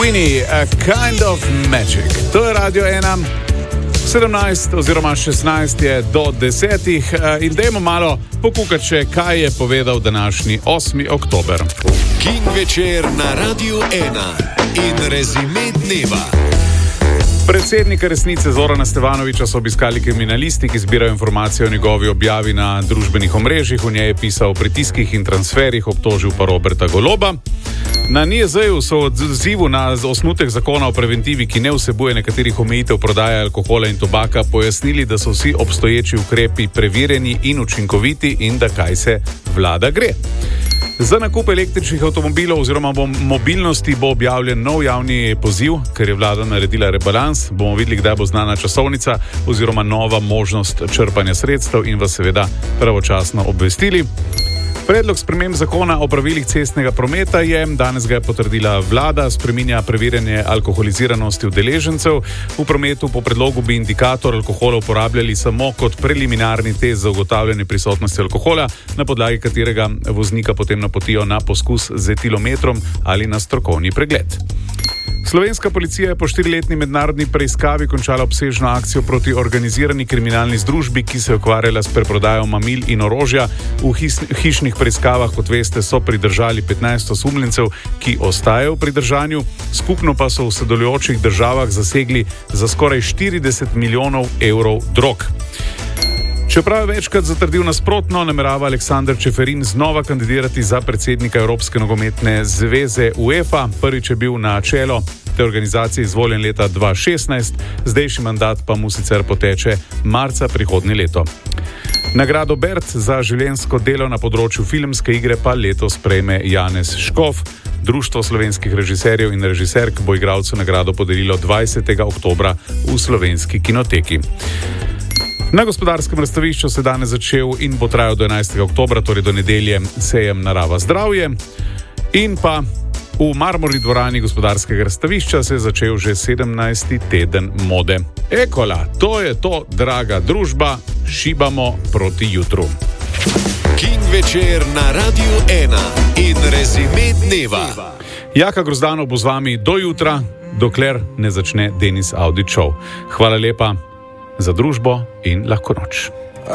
Winnie, A Kind of Magic. To je Radio 1, 17 oziroma 16 je do 10 in dajmo malo pokukati še, kaj je povedal današnji 8. oktober. King večer na Radio 1 in rezime dneva. Predsednika Resnice Zorana Stevanovića so obiskali kriminalisti, ki zbirajo informacije o njegovi objavi na družbenih omrežjih. V njej je pisal o pritiskih in transferih, obtožil pa Roberta Goloba. Na NIJZ-ju so v odzivu na osnutek zakona o preventivi, ki ne vsebuje nekaterih omejitev prodaje alkohola in tobaka, pojasnili, da so vsi obstoječi ukrepi preverjeni in učinkoviti in da kaj se vlada gre. Za nakup električnih avtomobilov oziroma mobilnosti bo objavljen nov javni poziv, ker je vlada naredila rebalans. Bomo videli, kdaj bo znana časovnica oziroma nova možnost črpanja sredstev in vas seveda pravočasno obvestili. Predlog sprememb zakona o pravilih cestnega prometa je, danes ga je potrdila vlada, spreminja preverjanje alkoholiziranosti udeležencev. V prometu po predlogu bi indikator alkohola uporabljali samo kot preliminarni test za ugotavljanje prisotnosti alkohola, na podlagi katerega voznika potem napotijo na poskus z etilometrom ali na strokovni pregled. Slovenska policija je po 4-letni mednarodni preiskavi končala obsežno akcijo proti organizirani kriminalni združbi, ki se je ukvarjala s preprodajo mamil in orožja. V hišnih preiskavah, kot veste, so pridržali 15 osumljencev, ki ostajajo v pridržanju. Skupno pa so v sodelujočih državah zasegli za skoraj 40 milijonov evrov drog. Čeprav je večkrat zatrdil nasprotno, namerava Aleksander Čeferin znova kandidirati za predsednika Evropske nogometne zveze UEFA. Prvič je bil na čelo te organizacije izvoljen leta 2016, zdajšnji mandat pa mu sicer poteče marca prihodnje leto. Nagrado Bert za življenjsko delo na področju filmske igre pa letos prejme Janez Škof. Društvo slovenskih režiserjev in režiserk bo igralcu nagrado podelilo 20. oktobra v Slovenski kinoteki. Na Gospodarskem razstavišču se danes začel in bo trajal do 11. oktobra, torej do nedelje, sejem Narava zdravje. In pa v Marmorni dvorani Gospodarskega razstavišča se je začel že 17. teden mode. Ekola, to je to, draga družba, šibamo proti jutru. King večer na Radio 1 in rezime dneva. Jaka Grozdanov bo z vami do jutra, dokler ne začne Denis Audić Show. Hvala lepa za družbo in lahko noč.